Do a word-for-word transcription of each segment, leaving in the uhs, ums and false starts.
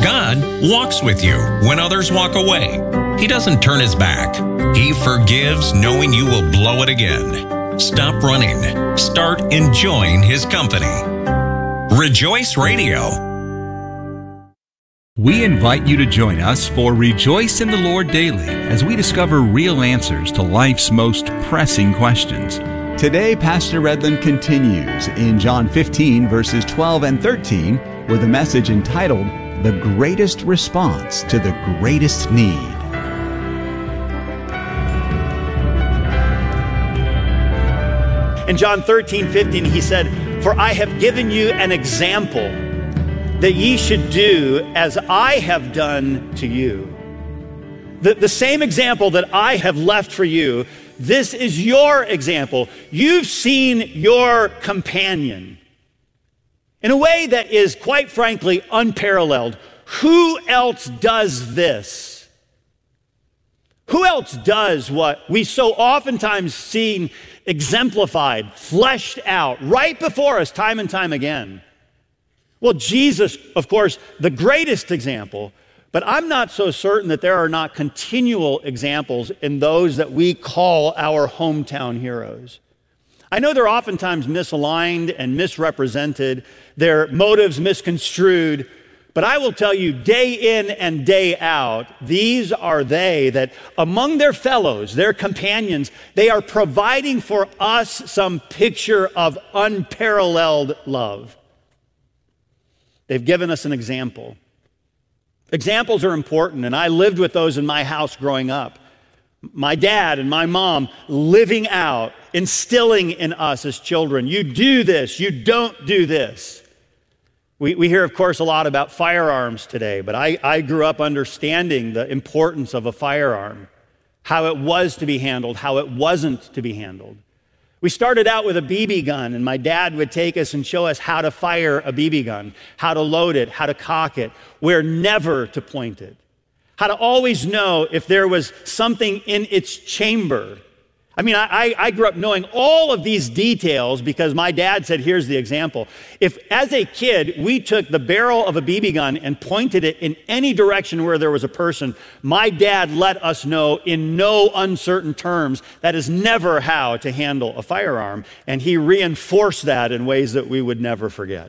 God walks with you when others walk away. He doesn't turn his back. He forgives knowing you will blow it again. Stop running. Start enjoying his company. Rejoice Radio. We invite you to join us for Rejoice in the Lord Daily as we discover real answers to life's most pressing questions. Today, Pastor Redland continues in John fifteen, verses twelve and thirteen, with a message entitled, The Greatest Response to the Greatest Need. In John thirteen, fifteen, he said, For I have given you an example, that ye should do as I have done to you. The, the same example that I have left for you, this is your example. You've seen your companion in a way that is, quite frankly, unparalleled. Who else does this? Who else does what we so oftentimes seen exemplified, fleshed out, right before us time and time again? Well, Jesus, of course, the greatest example, but I'm not so certain that there are not continual examples in those that we call our hometown heroes. I know they're oftentimes misaligned and misrepresented, their motives misconstrued, but I will tell you, day in and day out, these are they that among their fellows, their companions, they are providing for us some picture of unparalleled love. They've given us an example. Examples are important, and I lived with those in my house growing up. My dad and my mom living out, instilling in us as children, you do this, you don't do this. We, we hear, of course, a lot about firearms today, but I, I grew up understanding the importance of a firearm, how it was to be handled, how it wasn't to be handled. We started out with a B B gun, and my dad would take us and show us how to fire a B B gun, how to load it, how to cock it, where never to point it, how to always know if there was something in its chamber. I mean, I, I grew up knowing all of these details because my dad said, here's the example. If, as a kid, we took the barrel of a B B gun and pointed it in any direction where there was a person, my dad let us know in no uncertain terms that is never how to handle a firearm, and he reinforced that in ways that we would never forget.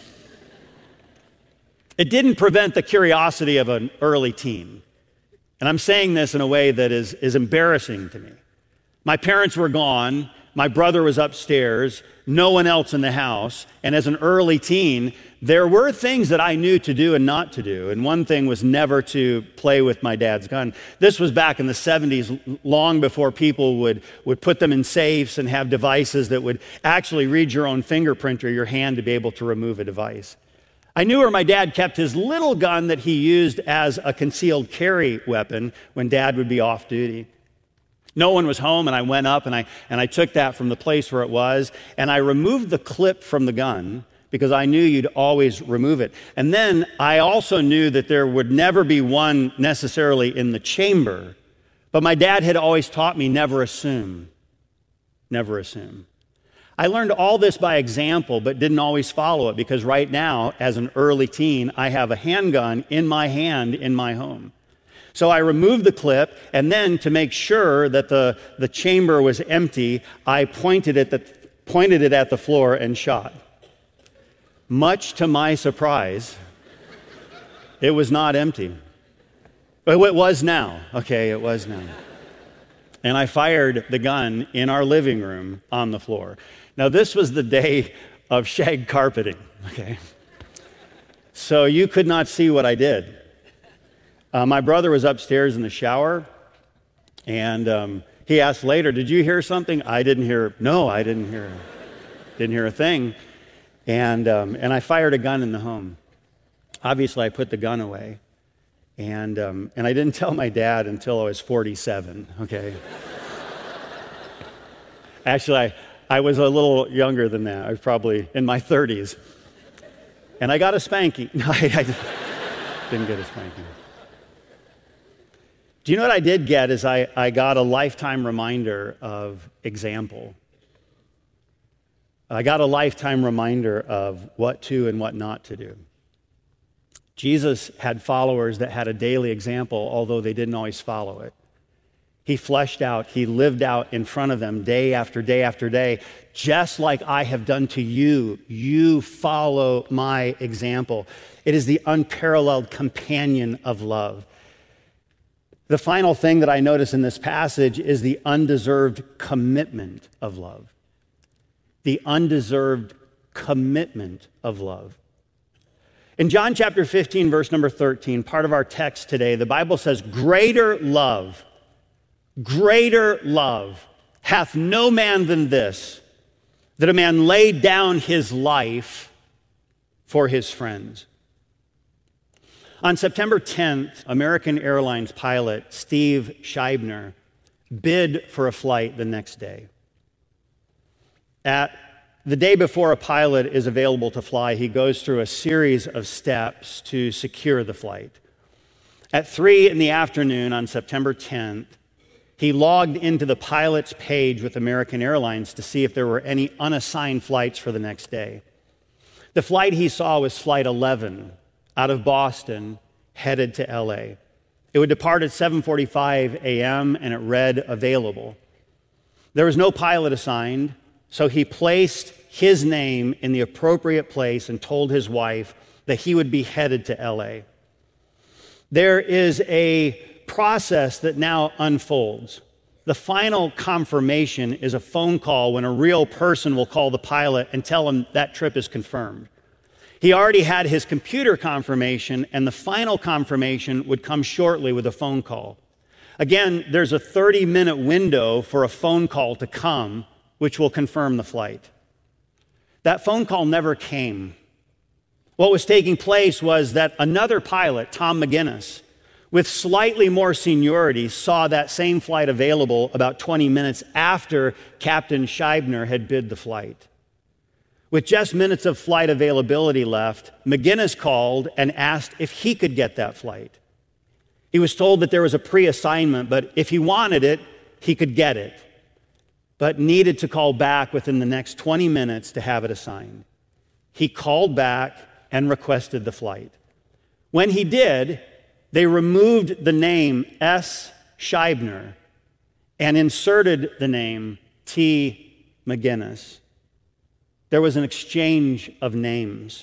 It didn't prevent the curiosity of an early teen, and I'm saying this in a way that is, is embarrassing to me. My parents were gone, my brother was upstairs, no one else in the house, and as an early teen, there were things that I knew to do and not to do, and one thing was never to play with my dad's gun. This was back in the seventies, long before people would, would put them in safes and have devices that would actually read your own fingerprint or your hand to be able to remove a device. I knew where my dad kept his little gun that he used as a concealed carry weapon when Dad would be off duty. No one was home, and I went up and I, and I took that from the place where it was, and I removed the clip from the gun because I knew you'd always remove it. And then I also knew that there would never be one necessarily in the chamber, but my dad had always taught me never assume, never assume. I learned all this by example, but didn't always follow it because right now, as an early teen, I have a handgun in my hand in my home. So I removed the clip, and then to make sure that the, the chamber was empty, I pointed it, the, pointed it at the floor and shot. Much to my surprise, it was not empty. It was now, okay, it was now. And I fired the gun in our living room on the floor. Now, this was the day of shag carpeting, okay? So you could not see what I did. Uh, my brother was upstairs in the shower, and um, he asked later, did you hear something? I didn't hear, no, I didn't hear, didn't hear a thing. And, um, and I fired a gun in the home. Obviously, I put the gun away, and, um, and I didn't tell my dad until I was forty-seven, okay? Actually, I, I was a little younger than that. I was probably in my thirties. And I got a spanking. No, I, I didn't get a spanking. Do you know what I did get is I, I got a lifetime reminder of example. I got a lifetime reminder of what to and what not to do. Jesus had followers that had a daily example, although they didn't always follow it. He fleshed out, he lived out in front of them day after day after day, just like I have done to you. You follow my example. It is the unparalleled companion of love. The final thing that I notice in this passage is the undeserved commitment of love. The undeserved commitment of love. In John chapter fifteen, verse number thirteen, part of our text today, the Bible says, greater love, greater love hath no man than this, that a man lay down his life for his friends. On September tenth, American Airlines pilot Steve Scheibner bid for a flight the next day. At the day before a pilot is available to fly, he goes through a series of steps to secure the flight. At three in the afternoon on September tenth, he logged into the pilot's page with American Airlines to see if there were any unassigned flights for the next day. The flight he saw was Flight eleven out of Boston, headed to L A. It would depart at seven forty-five a.m. and it read available. There was no pilot assigned, so he placed his name in the appropriate place and told his wife that he would be headed to L A. There is a process that now unfolds. The final confirmation is a phone call when a real person will call the pilot and tell him that trip is confirmed. He already had his computer confirmation, and the final confirmation would come shortly with a phone call. Again, there's a thirty-minute window for a phone call to come, which will confirm the flight. That phone call never came. What was taking place was that another pilot, Tom McGinnis, with slightly more seniority, saw that same flight available about twenty minutes after Captain Scheibner had bid the flight. With just minutes of flight availability left, McGinnis called and asked if he could get that flight. He was told that there was a pre-assignment, but if he wanted it, he could get it, but needed to call back within the next twenty minutes to have it assigned. He called back and requested the flight. When he did, they removed the name S. Scheibner and inserted the name T. McGinnis. There was an exchange of names.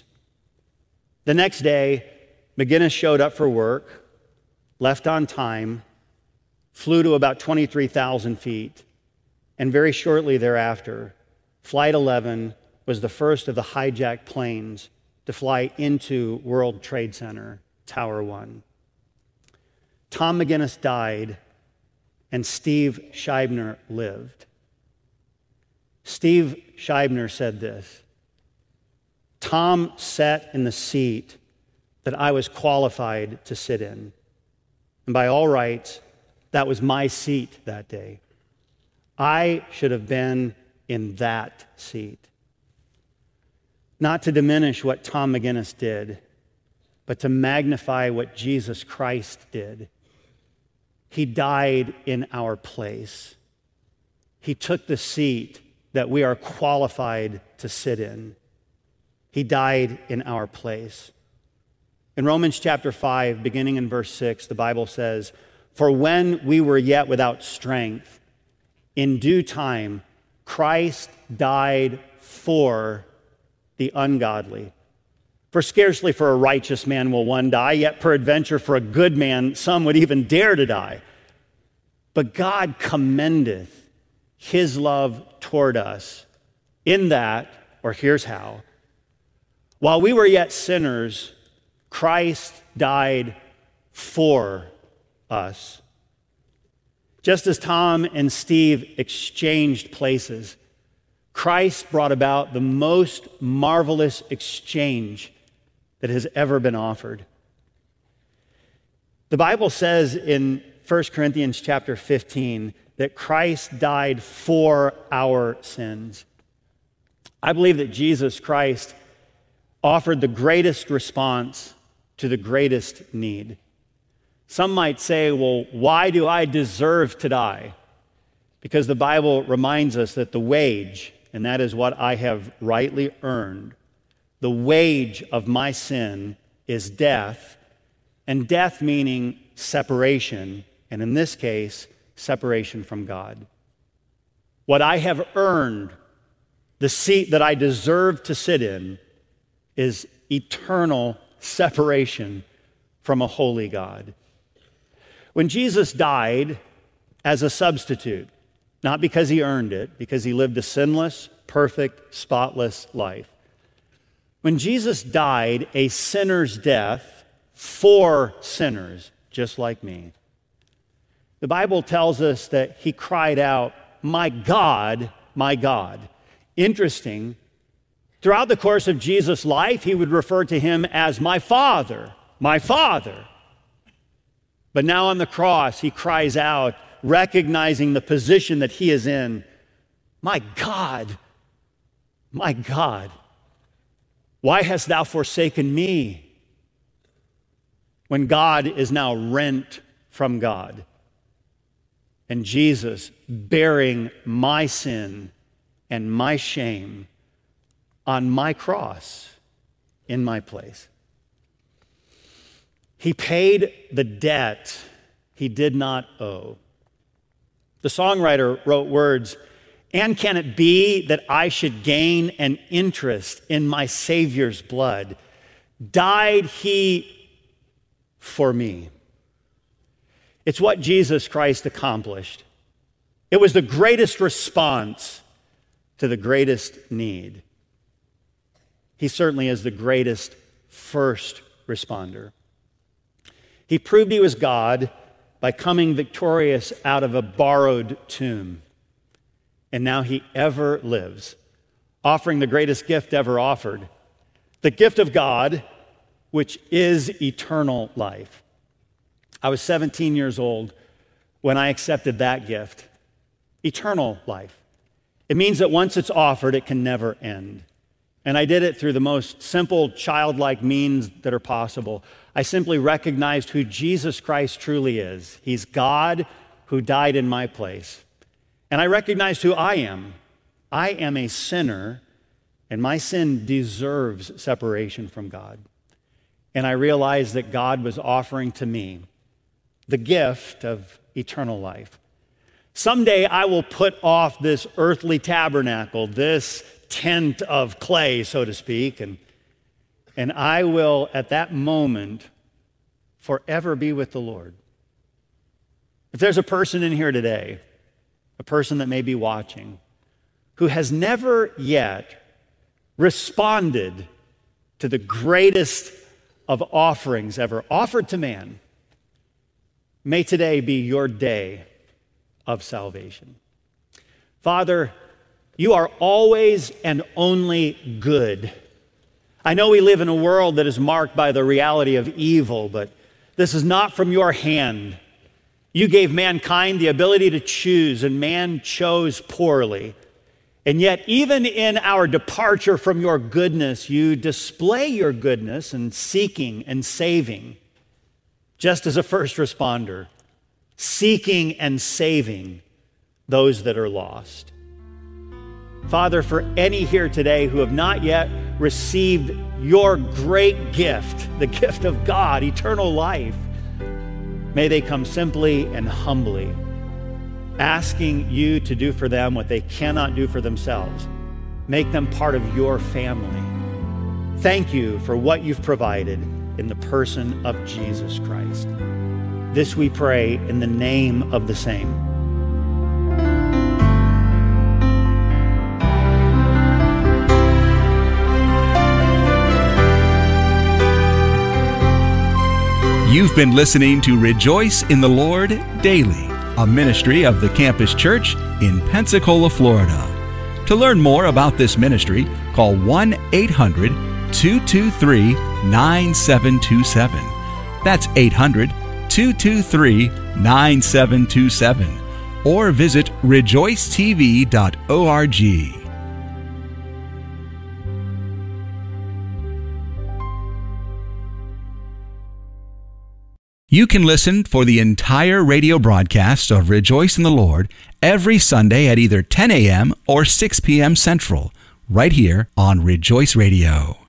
The next day, McGinnis showed up for work, left on time, flew to about twenty-three thousand feet, and very shortly thereafter, Flight eleven was the first of the hijacked planes to fly into World Trade Center, Tower One. Tom McGinnis died, and Steve Scheibner lived. Steve Scheibner said this: Tom sat in the seat that I was qualified to sit in. And by all rights, that was my seat that day. I should have been in that seat. Not to diminish what Tom McGinnis did, but to magnify what Jesus Christ did. He died in our place. He took the seat that we are qualified to sit in. He died in our place. In Romans chapter five, beginning in verse six, the Bible says, "For when we were yet without strength, in due time, Christ died for the ungodly. For scarcely for a righteous man will one die, yet peradventure for a good man some would even dare to die. But God commendeth his love toward us in that," or here's how, "while we were yet sinners, Christ died for us." Just as Tom and Steve exchanged places, Christ brought about the most marvelous exchange that has ever been offered. The Bible says in First Corinthians chapter fifteen that Christ died for our sins. I believe that Jesus Christ offered the greatest response to the greatest need. Some might say, well, why do I deserve to die? Because the Bible reminds us that the wage, and that is what I have rightly earned, the wage of my sin is death, and death meaning separation, and in this case, separation from God. What I have earned, the seat that I deserve to sit in, is eternal separation from a holy God. When Jesus died as a substitute, not because he earned it, because he lived a sinless, perfect, spotless life. When Jesus died a sinner's death for sinners, just like me, the Bible tells us that he cried out, "My God, my God." Interesting. Throughout the course of Jesus' life, he would refer to him as my Father, my Father. But now on the cross, he cries out, recognizing the position that he is in, "My God, my God, why hast thou forsaken me?" When God is now rent from God, and Jesus bearing my sin and my shame on my cross in my place. He paid the debt he did not owe. The songwriter wrote words, "And can it be that I should gain an interest in my Savior's blood? Died he for me?" It's what Jesus Christ accomplished. It was the greatest response to the greatest need. He certainly is the greatest first responder. He proved he was God by coming victorious out of a borrowed tomb. And now he ever lives, offering the greatest gift ever offered, the gift of God, which is eternal life. I was seventeen years old when I accepted that gift, eternal life. It means that once it's offered, it can never end. And I did it through the most simple, childlike means that are possible. I simply recognized who Jesus Christ truly is. He's God who died in my place. And I recognized who I am. I am a sinner, and my sin deserves separation from God. And I realized that God was offering to me the gift of eternal life. Someday I will put off this earthly tabernacle, this tent of clay, so to speak, and, and I will, at that moment, forever be with the Lord. If there's a person in here today, a person that may be watching, who has never yet responded to the greatest of offerings ever offered to man, may today be your day of salvation. Father, you are always and only good. I know we live in a world that is marked by the reality of evil, but this is not from your hand. You gave mankind the ability to choose, and man chose poorly. And yet, even in our departure from your goodness, you display your goodness in seeking and saving, just as a first responder, seeking and saving those that are lost. Father, for any here today who have not yet received your great gift, the gift of God, eternal life, may they come simply and humbly, asking you to do for them what they cannot do for themselves. Make them part of your family. Thank you for what you've provided in the person of Jesus Christ. This we pray in the name of the same. You've been listening to Rejoice in the Lord Daily, a ministry of the Campus Church in Pensacola, Florida. To learn more about this ministry, call one eight hundred two two three nine seven two seven. That's eight hundred two two three nine seven two seven. Or visit rejoice t v dot org. You can listen for the entire radio broadcast of Rejoice in the Lord every Sunday at either ten a.m. or six p.m. Central, right here on Rejoice Radio.